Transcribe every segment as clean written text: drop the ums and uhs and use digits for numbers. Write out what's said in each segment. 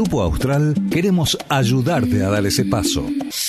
Grupo Austral queremos ayudarte a dar ese paso.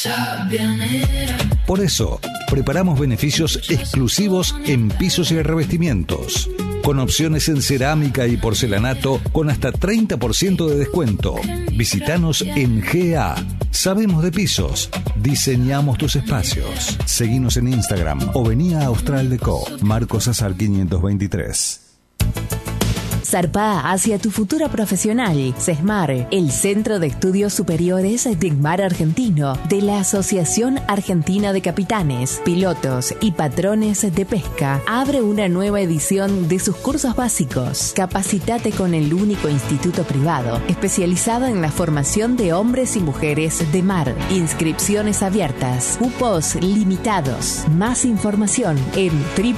Por eso, preparamos beneficios exclusivos en pisos y revestimientos, con opciones en cerámica y porcelanato con hasta 30% de descuento. Visítanos en GA. Sabemos de pisos, diseñamos tus espacios. Seguinos en Instagram o vení a Austral Deco, Marcos Azar 523. Zarpá hacia tu futuro profesional. CESMAR, el Centro de Estudios Superiores del Mar Argentino de la Asociación Argentina de Capitanes, Pilotos y Patrones de Pesca, abre una nueva edición de sus cursos básicos. Capacitate con el único instituto privado especializado en la formación de hombres y mujeres de mar. Inscripciones abiertas, cupos limitados. Más información en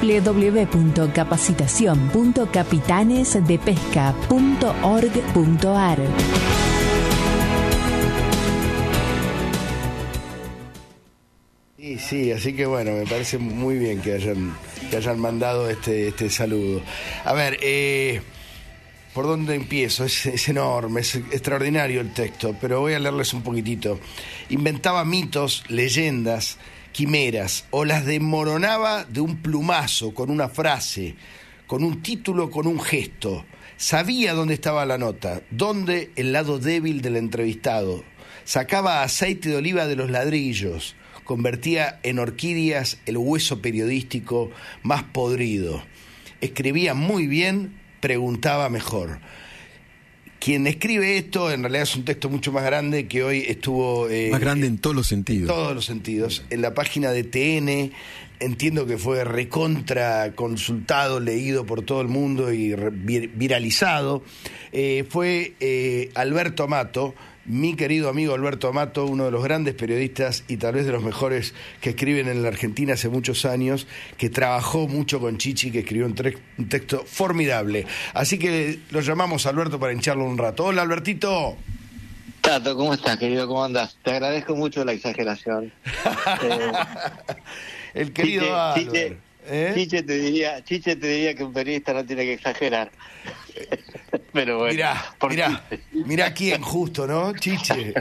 www.capacitacion.capitanesdepesca.org.ar. Sí, así que bueno, me parece muy bien que hayan mandado este saludo. A ver, ¿por dónde empiezo? Es enorme, es extraordinario el texto, pero voy a leerles un poquitito. Inventaba mitos, leyendas, quimeras, o las desmoronaba de un plumazo, con una frase, con un título, con un gesto. Sabía dónde estaba la nota, dónde el lado débil del entrevistado. Sacaba aceite de oliva de los ladrillos, convertía en orquídeas el hueso periodístico más podrido. Escribía muy bien, preguntaba mejor. Quien escribe esto, en realidad es un texto mucho más grande que hoy estuvo... más grande en todos los sentidos. En todos los sentidos. En la página de TN, entiendo que fue recontra consultado, leído por todo el mundo y viralizado. Fue Alberto Amato, mi querido amigo Alberto Amato, uno de los grandes periodistas y tal vez de los mejores que escriben en la Argentina hace muchos años, que trabajó mucho con Chichi, que escribió un texto formidable. Así que lo llamamos a Alberto para hincharlo un rato. Hola, Albertito. Tato, ¿cómo estás, querido? ¿Cómo andás? Te agradezco mucho la exageración. El querido Albert. Chiche te diría que un periodista no tiene que exagerar. Pero bueno, mirá quién justo, ¿no? Chiche.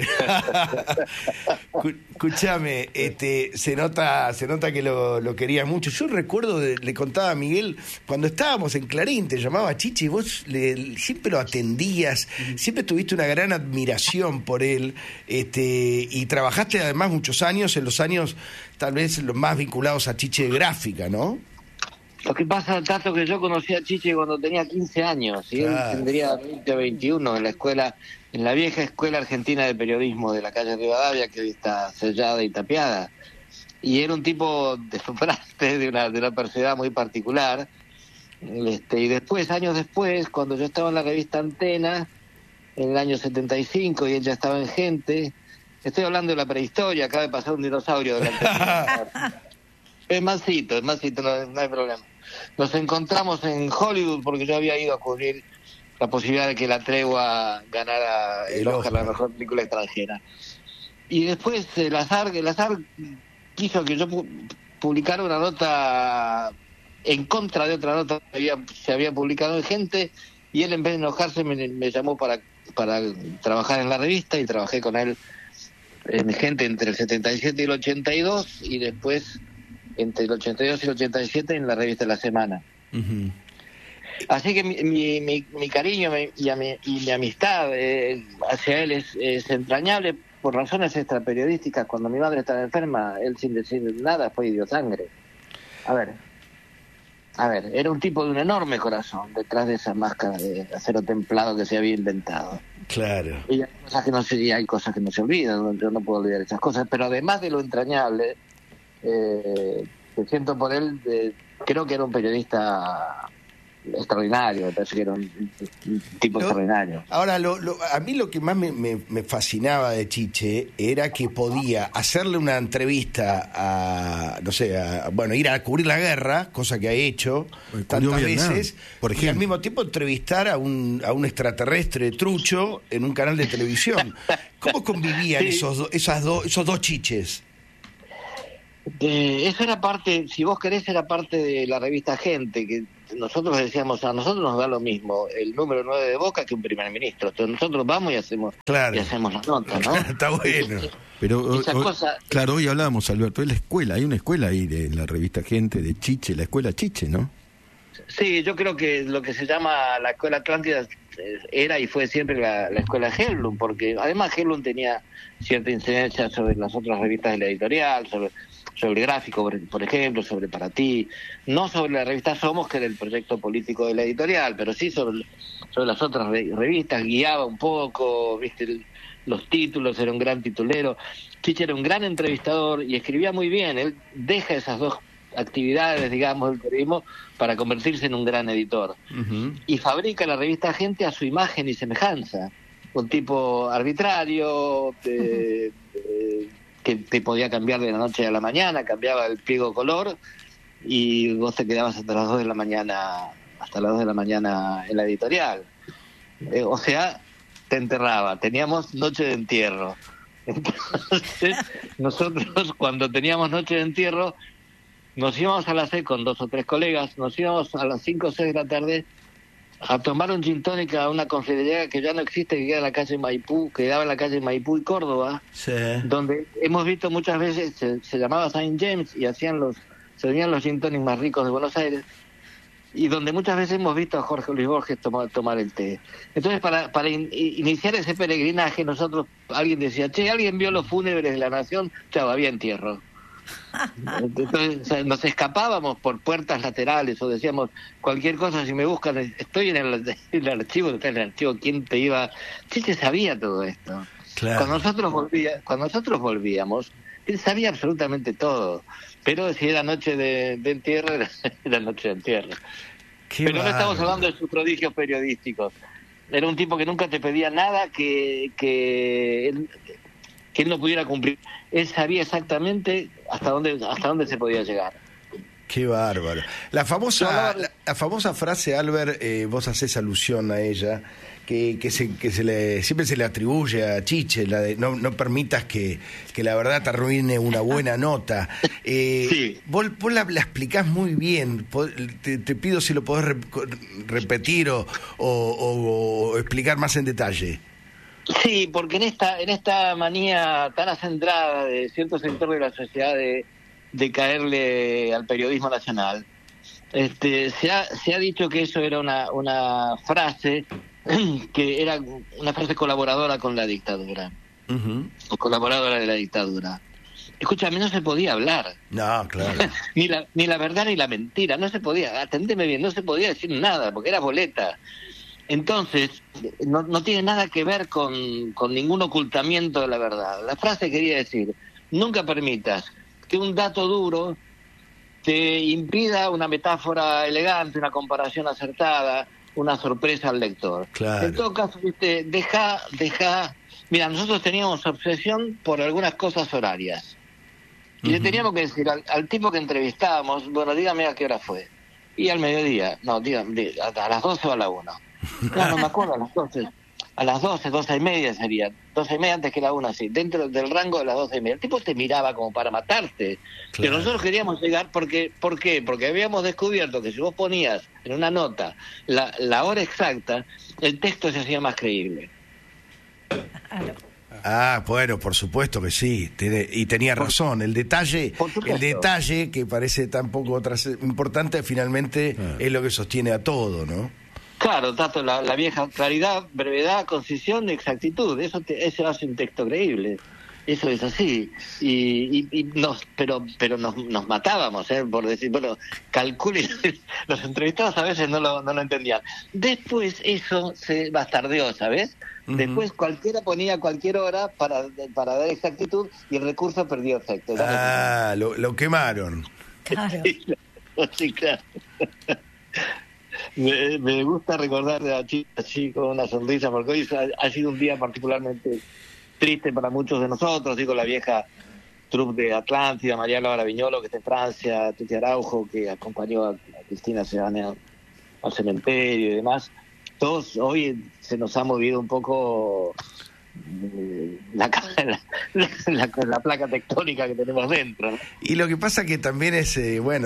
Escúchame, se nota que lo querías mucho. Yo recuerdo, le contaba a Miguel, cuando estábamos en Clarín, te llamaba Chiche y vos siempre lo atendías, siempre tuviste una gran admiración por él, y trabajaste además muchos años, en los años tal vez los más vinculados a Chiche Gráfica, ¿no? Lo que pasa, Tato, que yo conocí a Chiche cuando tenía 15 años y él tendría 20 o 21 en la vieja Escuela Argentina de Periodismo de la calle Rivadavia, que hoy está sellada y tapiada. Y era un tipo deslumbrante, de una personalidad muy particular. Y después, años después, cuando yo estaba en la revista Antena, en el año 75, y él ya estaba en Gente, estoy hablando de la prehistoria, acaba de pasar un dinosaurio delante de mí. Es mansito, no hay problema. Nos encontramos en Hollywood porque yo había ido a cubrir la posibilidad de que La Tregua ganara el Oscar, la mejor película extranjera. Y después el azar quiso que yo publicara una nota en contra de otra nota que se había publicado en Gente, y él, en vez de enojarse, me llamó para trabajar en la revista, y trabajé con él en Gente entre el 77 y el 82, y después entre el 82 y el 87 en la revista La Semana. Uh-huh. Así que mi cariño y mi amistad hacia él es entrañable por razones extraperiodísticas. Cuando mi madre estaba enferma, él, sin decir nada, fue y dio sangre. A ver, era un tipo de un enorme corazón detrás de esa máscara de acero templado que se había inventado. Claro. Y hay cosas que no se olvidan, yo no puedo olvidar esas cosas, pero además de lo entrañable, que siento por él, creo que era un periodista extraordinario, me parece que era un tipo extraordinario. Ahora, a mí lo que más me fascinaba de Chiche era que podía hacerle una entrevista ir a cubrir la guerra, cosa que ha hecho tantas veces, por ejemplo, y al mismo tiempo entrevistar a un extraterrestre trucho en un canal de televisión. ¿Cómo convivían esos dos Chiches? Eso era parte, si vos querés, era parte de la revista Gente, que nosotros decíamos, a nosotros nos da lo mismo el número 9 de Boca que un primer ministro. Entonces nosotros vamos y hacemos la nota, ¿no? Está bueno. Pero claro, hoy hablábamos, Alberto, de la escuela, hay una escuela ahí de la revista Gente, de Chiche, la escuela Chiche, ¿no? Sí, yo creo que lo que se llama la escuela Atlántida era y fue siempre la escuela Helblum, porque además Helblum tenía cierta incidencia sobre las otras revistas de la editorial, sobre el gráfico, por ejemplo, sobre Para Ti, no sobre la revista Somos, que era el proyecto político de la editorial, pero sí sobre las otras revistas, guiaba un poco, viste, los títulos, era un gran titulero. Chiche era un gran entrevistador y escribía muy bien. Él deja esas dos actividades, digamos, del periodismo para convertirse en un gran editor. Uh-huh. Y fabrica la revista Gente a su imagen y semejanza. Un tipo arbitrario, que te podía cambiar de la noche a la mañana, cambiaba el pliego color y vos te quedabas hasta las 2 de la mañana en la editorial. O sea, te enterraba. Teníamos noche de entierro. Entonces, nosotros cuando teníamos noche de entierro nos íbamos a las 6 con 2 o 3 colegas, nos íbamos a las 5 o 6 de la tarde a tomar un gin tonic a una confitería que ya no existe, que queda en la calle Maipú, que daba en la calle Maipú y Córdoba, sí, donde hemos visto muchas veces, se llamaba Saint James y se venían los gin tonics más ricos de Buenos Aires, y donde muchas veces hemos visto a Jorge Luis Borges tomar el té. Entonces, para iniciar ese peregrinaje, alguien decía, ¿alguien vio los fúnebres de la Nación? Chau, había entierro. Entonces, o sea, nos escapábamos por puertas laterales o decíamos cualquier cosa, si me buscan, estoy en el archivo, ¿quién te iba? Chiche sabía todo esto. Claro. Cuando nosotros volvíamos, él sabía absolutamente todo, pero si era noche de entierro, era noche de entierro. Pero no estamos hablando de sus prodigios periodísticos. Era un tipo que nunca te pedía nada que él no pudiera cumplir. Él sabía exactamente hasta dónde se podía llegar. Qué bárbaro. La famosa frase, Albert, vos haces alusión a ella, que siempre se le atribuye a Chiche, la de no permitas que la verdad te arruine una buena nota. Sí. Vos la explicás muy bien. Te pido si lo podés repetir o explicar más en detalle. Sí, porque en esta manía tan acendrada de cierto sector de la sociedad de caerle al periodismo nacional, se ha dicho que eso era una frase que era una frase colaboradora con la dictadura, uh-huh, o colaboradora de la dictadura. Escúchame, no se podía hablar. No, claro. ni la verdad ni la mentira, no se podía, atendeme bien, no se podía decir nada, porque era boleta. Entonces, no tiene nada que ver con ningún ocultamiento de la verdad. La frase quería decir, nunca permitas que un dato duro te impida una metáfora elegante, una comparación acertada, una sorpresa al lector. Claro. En todo caso, deja. Mira, nosotros teníamos obsesión por algunas cosas horarias. Y le teníamos que decir al tipo que entrevistábamos, bueno, dígame a qué hora fue. Y al mediodía, no, dígame, a las 12 o a la 1. No me acuerdo, a las 12 y media sería, 12 y media antes que la 1, así, dentro del rango de las 12 y media. El tipo te miraba como para matarte, claro. Pero nosotros queríamos llegar, ¿por qué? Porque habíamos descubierto que si vos ponías en una nota la hora exacta, el texto se hacía más creíble. Bueno, por supuesto que sí, y tenía razón. El detalle que parece tan poco importante, finalmente es lo que sostiene a todo, ¿no? Claro, tanto la vieja claridad, brevedad, concisión, exactitud, eso hace un texto creíble. Eso es así. Pero nos matábamos, por decir, bueno, calculen. Los entrevistados a veces no lo entendían. Después eso se bastardeó, ¿sabes? Uh-huh. Después cualquiera ponía cualquier hora para dar exactitud y el recurso perdió efecto. Lo quemaron. Claro. Sí, claro. Me gusta recordar a Chichi con una sonrisa, porque hoy ha sido un día particularmente triste para muchos de nosotros, digo, la vieja troupe de Atlántida, María Laura Viñolo, que está en Francia, Tuti Araujo, que acompañó a Cristina Sebane al cementerio y demás. Todos hoy se nos ha movido un poco la la placa tectónica que tenemos dentro, ¿no? Y lo que pasa que también es,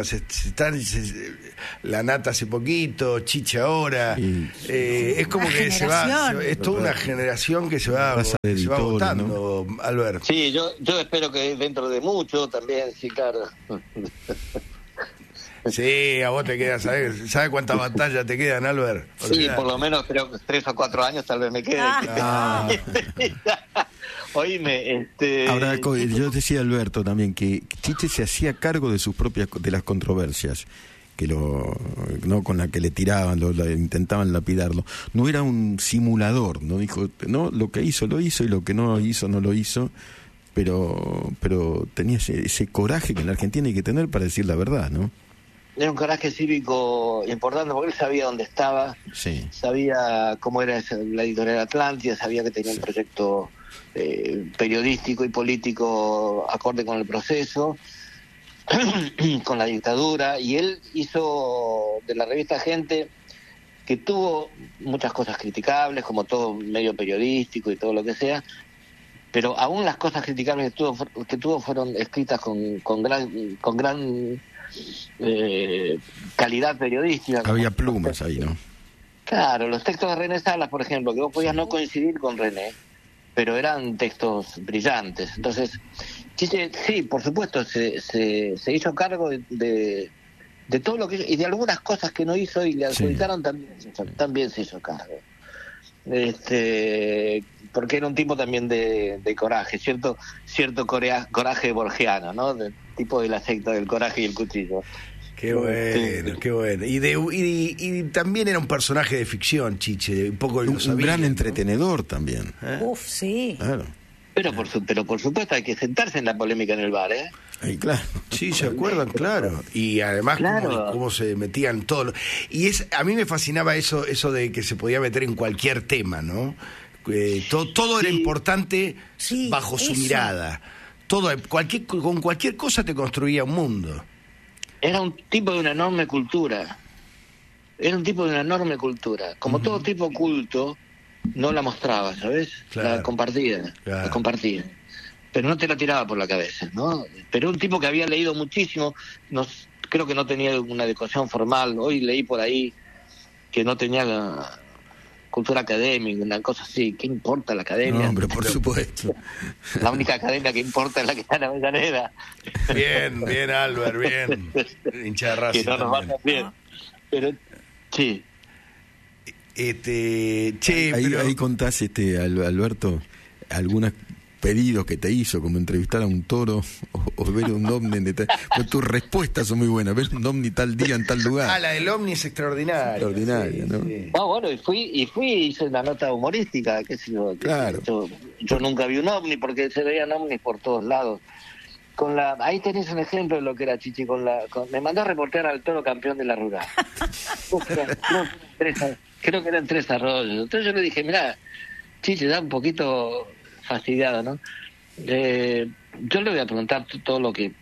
la Nata hace poquito, Chiche ahora, es como que es toda una generación que se va agotando, ¿no? Alberto. Sí, yo espero que dentro de mucho también, sí, claro. Sí, a vos te quedas, ¿sabes cuántas batallas te quedan, Albert? Sí, por lo menos creo que 3 o 4 años tal vez me queden. Oíme, Ahora, yo decía Alberto también que Chiche se hacía cargo de sus propias, de las controversias, que no con la que le tiraban, intentaban lapidarlo. No era un simulador, no dijo, no, lo que hizo lo hizo y lo que no hizo no lo hizo, pero tenía ese coraje que en la Argentina hay que tener para decir la verdad, ¿no? Era un coraje cívico importante porque él sabía dónde estaba, sí, sabía cómo era la editorial Atlántida, sabía que tenía un proyecto periodístico y político acorde con el proceso, con la dictadura, y él hizo de la revista Gente, que tuvo muchas cosas criticables, como todo medio periodístico y todo lo que sea, pero aún las cosas criticables que tuvo fueron escritas con gran calidad periodística. Había plumas ahí, ¿no? Claro, los textos de René Salas, por ejemplo, que vos podías no coincidir con René, pero eran textos brillantes. Entonces, Chiche, sí, por supuesto, se hizo cargo de todo lo que hizo, y de algunas cosas que no hizo y le adjudicaron, también se hizo cargo. Porque era un tipo también de coraje, cierto coraje borgiano, ¿no? Del tipo de la secta del coraje y el cuchillo. Qué bueno, qué bueno. Y también era un personaje de ficción, Chiche, un poco lo sabía, un gran entretenedor también. Uf, sí. Claro. Pero por supuesto hay que sentarse en la polémica en el bar, ¿eh? Ahí, claro. Sí, se acuerdan, claro. Y además cómo se metían todos. Y a mí me fascinaba eso de que se podía meter en cualquier tema, ¿no? Todo era importante bajo su mirada. Todo, con cualquier cosa te construía un mundo. Era un tipo de una enorme cultura. Como todo tipo culto, no la mostraba, ¿sabes? Claro. La compartía. Pero no te la tiraba por la cabeza, ¿no? Pero un tipo que había leído muchísimo, creo que no tenía una educación formal. Hoy leí por ahí que no tenía cultura académica, una cosa así. ¿Qué importa la academia? No, hombre, por supuesto. La única academia que importa es la que está en Avellaneda. Bien, Albert, bien. Hincha de Racing. Que no nos va tan bien. Pero, sí. Ahí contás, Alberto, algunos pedidos que te hizo, como entrevistar a un toro o ver un ovni. Pues tus respuestas son muy buenas. Ver un ovni tal día en tal lugar. La del ovni es extraordinaria. Extraordinaria, ¿no? Sí. Bueno, y hice una nota humorística, qué sé yo. Claro. Yo nunca vi un ovni porque se veían ovnis por todos lados. Ahí tenés un ejemplo de lo que era Chichi. Me mandó a reportear al toro campeón de la rural. Creo que eran 3 arroyos. Entonces yo le dije, mirá, Chichi, da un poquito fastidiado, ¿no? Yo le voy a preguntar todo lo que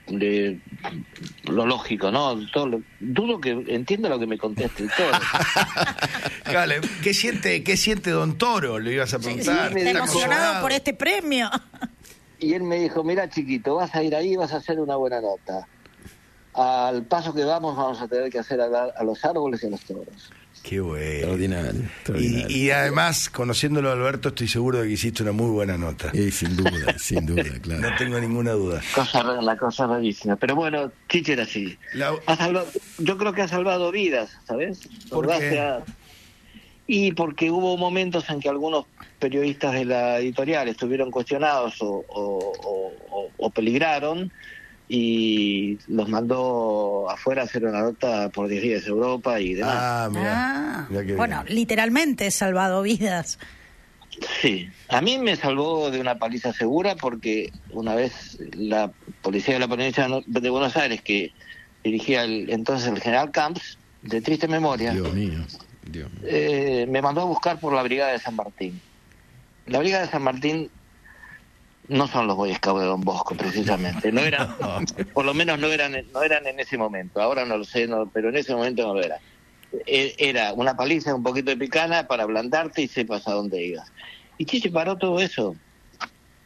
lo lógico, ¿no? Dudo que entienda lo que me conteste el toro. Vale, ¿qué siente Don Toro? Le ibas a preguntar. Sí, está emocionado por este premio. Y él me dijo, mira, chiquito, vas a ir ahí y vas a hacer una buena nota. Al paso que vamos a tener que hacer a los árboles y a los toros. Qué bueno. Extraordinario. Y además, conociéndolo a Alberto, estoy seguro de que hiciste una muy buena nota. Sin duda, claro. No tengo ninguna duda. La cosa rarísima. Pero bueno, Chiche era así. Yo creo que ha salvado vidas, ¿sabes? ¿Por qué? Y porque hubo momentos en que algunos periodistas de la editorial estuvieron cuestionados o peligraron, y los mandó afuera a hacer una nota por 10 días de Europa y demás. Mirá bueno, literalmente salvado vidas. Sí, a mí me salvó de una paliza segura, porque una vez la policía de la provincia de Buenos Aires, que dirigía entonces el general Camps, de triste memoria, Dios mío. Me mandó a buscar por la Brigada de San Martín. La Brigada de San Martín no son los Boy Scouts de Don Bosco, precisamente. No eran, por lo menos no eran en ese momento. Ahora no lo sé, pero en ese momento no lo era. Era una paliza, un poquito de picana para ablandarte y sepas a dónde ibas. Y Chiche paró todo eso.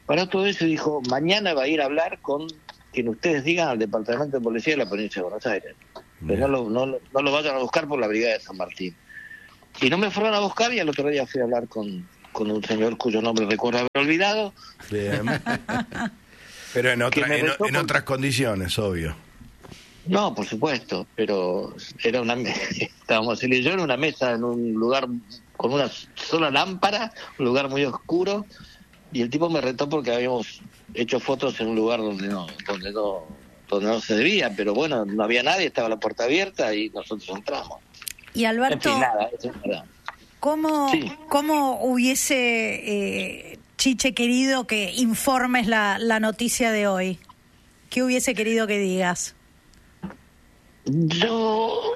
paró todo eso y dijo, mañana va a ir a hablar con quien ustedes digan al Departamento de Policía de la Provincia de Buenos Aires. Pero no lo vayan a buscar por la Brigada de San Martín. Y no me fueron a buscar y al otro día fui a hablar con un señor cuyo nombre recuerdo haber olvidado. Bien. Pero en otras condiciones, obvio. No, por supuesto, pero estábamos él y yo en una mesa en un lugar con una sola lámpara, un lugar muy oscuro, y el tipo me retó porque habíamos hecho fotos en un lugar donde no se debía, pero bueno, no había nadie, estaba la puerta abierta y nosotros entramos. Y Alberto, en fin, nada, eso es verdad. ¿Cómo hubiese Chiche querido que informes la noticia de hoy? ¿Qué hubiese querido que digas? Yo,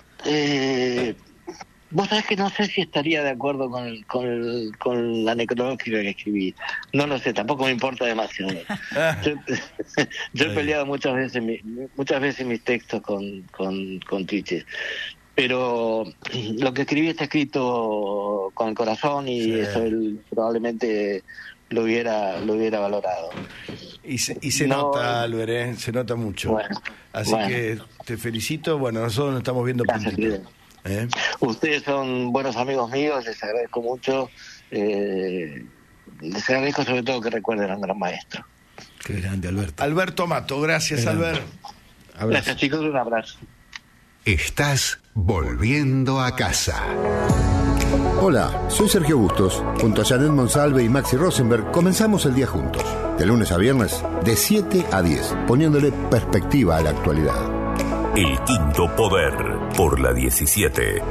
vos sabés que no sé si estaría de acuerdo con la necrológica que escribí. No lo sé, tampoco me importa demasiado. Yo he peleado muchas veces mis textos con Chiche. Pero lo que escribí está escrito con el corazón y eso él probablemente lo hubiera valorado. Y se nota, Albert, se nota mucho. Bueno, Así que te felicito. Bueno, nosotros nos estamos viendo puntito. Ustedes son buenos amigos míos, les agradezco mucho. Les agradezco sobre todo que recuerden a un gran maestro. Qué grande, Alberto. Alberto Mato, gracias, Albert. Gracias, chicos, un abrazo. Estás volviendo a casa. Hola, soy Sergio Bustos. Junto a Janet Monsalve y Maxi Rosenberg comenzamos el día juntos. De lunes a viernes, de 7 a 10, poniéndole perspectiva a la actualidad. El Quinto Poder, por la 17.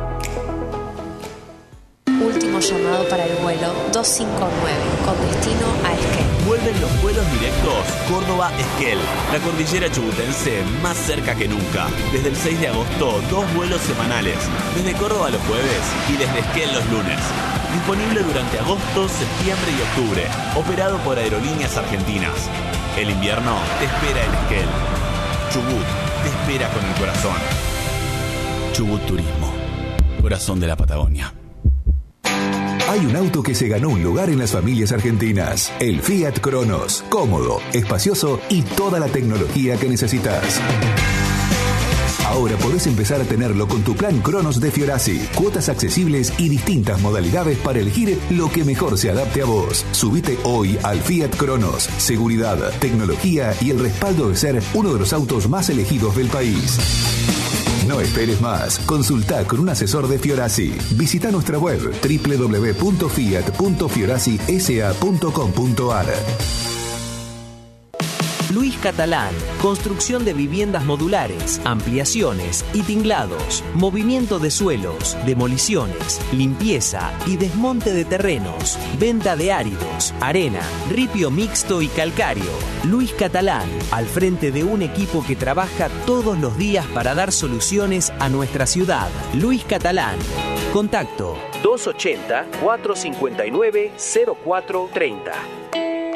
Último llamado para el vuelo 259, con destino a Esquel. Vuelven los vuelos directos Córdoba-Esquel, la cordillera chubutense más cerca que nunca. Desde el 6 de agosto, 2 vuelos semanales, desde Córdoba los jueves y desde Esquel los lunes. Disponible durante agosto, septiembre y octubre, operado por Aerolíneas Argentinas. El invierno te espera en Esquel. Chubut te espera con el corazón. Chubut Turismo, corazón de la Patagonia. Hay un auto que se ganó un lugar en las familias argentinas. El Fiat Cronos. Cómodo, espacioso y toda la tecnología que necesitas. Ahora podés empezar a tenerlo con tu plan Cronos de Fiorasi. Cuotas accesibles y distintas modalidades para elegir lo que mejor se adapte a vos. Subite hoy al Fiat Cronos. Seguridad, tecnología y el respaldo de ser uno de los autos más elegidos del país. No esperes más. Consultá con un asesor de Fiorasi. Visita nuestra web www.fiat.fiorasisa.com.ar. Luis Catalán, construcción de viviendas modulares, ampliaciones y tinglados, movimiento de suelos, demoliciones, limpieza y desmonte de terrenos, venta de áridos, arena, ripio mixto y calcáreo. Luis Catalán, al frente de un equipo que trabaja todos los días para dar soluciones a nuestra ciudad. Luis Catalán. Contacto 280-459-0430.